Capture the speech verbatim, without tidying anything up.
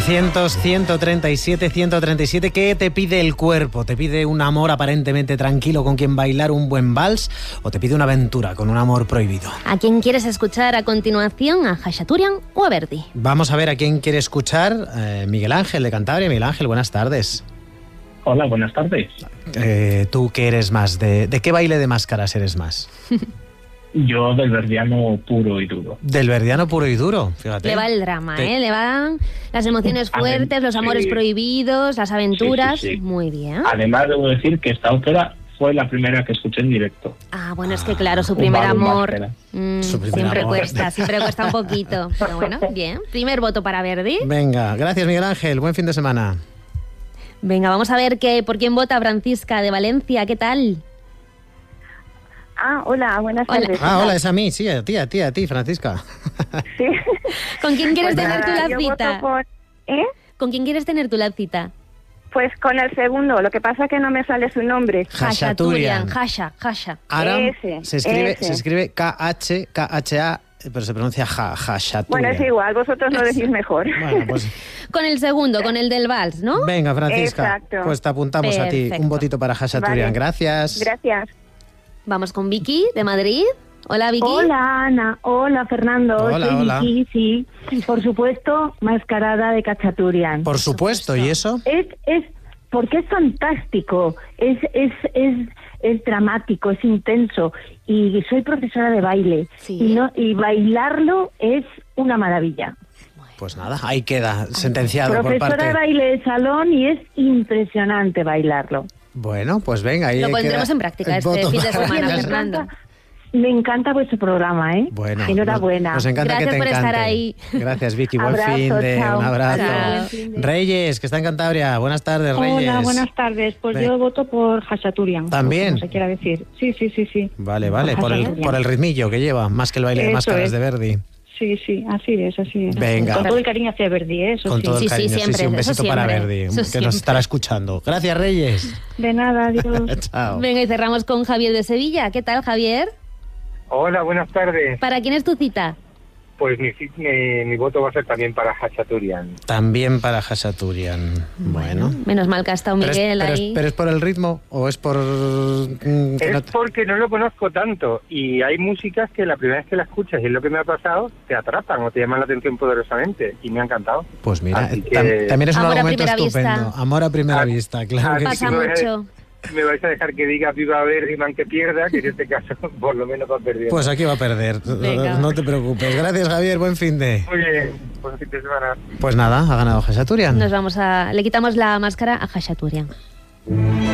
novecientos, ciento treinta y siete, ciento treinta y siete. ¿Qué te pide el cuerpo? ¿Te pide un amor aparentemente tranquilo con quien bailar un buen vals? ¿O te pide una aventura con un amor prohibido? ¿A quién quieres escuchar a continuación? ¿A Khachaturian o a Verdi? Vamos a ver a quién quiere escuchar. Eh, Miguel Ángel de Cantabria. Miguel Ángel, buenas tardes. Hola, buenas tardes. Eh, ¿Tú qué eres más? ¿De, de qué baile de máscaras eres más? Yo del verdiano puro y duro. Del verdiano puro y duro, fíjate. Le va el drama, Te... ¿eh? Le van las emociones fuertes, los amores sí. prohibidos, las aventuras. Sí, sí, sí. Muy bien. Además, debo decir que esta ópera fue la primera que escuché en directo. Ah, bueno, es que claro, su primer amor, mmm, Su primer siempre amor. cuesta, siempre cuesta un poquito. Pero bueno, bien. Primer voto para Verdi. Venga, gracias Miguel Ángel, buen fin de semana. Venga, vamos a ver qué, por quién vota Francisca de Valencia, ¿qué tal? Ah, hola, buenas Hola. tardes. Ah, hola, es a mí, sí, a ti, a ti, a ti, Francisca. Sí. ¿Con quién quieres Pues tener nada, tú la yo cita? voto por- ¿Eh? ¿Con quién quieres tener tú la cita? Pues con el segundo, lo que pasa es que no me sale su nombre. Khachaturian. Khasha, Khasha. Aram Ese, se escribe, ese. se escribe K H, K H A, pero se pronuncia ja, Khachaturian. Bueno, es igual, vosotros lo decís mejor. Bueno, pues Con el segundo, con el del vals, ¿no? venga, Francisca, Exacto. pues te apuntamos a ti. Perfecto. Un votito para Khachaturian. Vale. Gracias. Gracias. Vamos con Vicky, de Madrid. Hola, Vicky. Hola, Ana. Hola, Fernando. Hola, Soy hola. Vicky, sí. Por supuesto, Mascarada de Khachaturian. Por supuesto, ¿y eso? Es, es, porque es fantástico, es, es, es, es dramático, es intenso. Y soy profesora de baile. Sí. Y, no, y bailarlo es una maravilla. Pues nada, ahí queda, sentenciado por Profesora parte... de baile de salón y es impresionante bailarlo. Bueno, pues venga, ahí Lo queda pondremos en práctica el este voto fin de para semana, Khachaturian. Fernando. Me encanta vuestro programa, ¿eh? Bueno, Enhorabuena. Nos, nos encanta Gracias que te por estar encante. ahí. Gracias, Vicky. Buen Abrazo, fin de... chao. Un abrazo. Chao. Reyes, que está en Cantabria. Buenas tardes, Reyes. Hola, buenas tardes. Pues Ven. yo voto por Khachaturian. ¿También? Como se quiera decir. Sí, sí, sí, sí. Vale, vale, por el, Khachaturian. por el ritmillo que lleva, más que el baile de Eso máscaras es. de Verdi. Sí, sí, así es, así es. Venga. Con todo el cariño hacia Verdi, ¿eh? Eso Con sí. todo el Sí, sí, cariño. siempre, sí, un eso besito para siempre, Verdi, eso que siempre. nos estará escuchando. Gracias, Reyes. De nada, adiós. Chao. Venga, y cerramos con Javier de Sevilla. ¿Qué tal, Javier? Hola, buenas tardes. ¿Para quién es tu cita? Pues mi, mi, mi voto va a ser también para Khachaturian. También para Khachaturian. Bueno. Menos mal que ha estado ¿Pero es, Miguel pero, es, ahí. pero es por el ritmo o es por...? mm, que Es no te- porque no lo conozco tanto y hay músicas que la primera vez que la escuchas, y es lo que me ha pasado, te atrapan o te llaman la atención poderosamente y me ha encantado. Pues mira, Así eh, que- tam- también es un Amor a argumento primera estupendo. vista. Amor a primera Ah, vista, claro ah, que Pasa sí. sí. mucho. Me vais a dejar que diga viva Verdi, man que pierda, que en este caso por lo menos va perdiendo. Pues aquí va a perder. Venga. No te preocupes. Gracias, Javier. Buen fin de... Muy bien, buen fin de semana. Pues nada, ha ganado Khachaturian. Nos vamos a... Le quitamos la máscara a Khachaturian.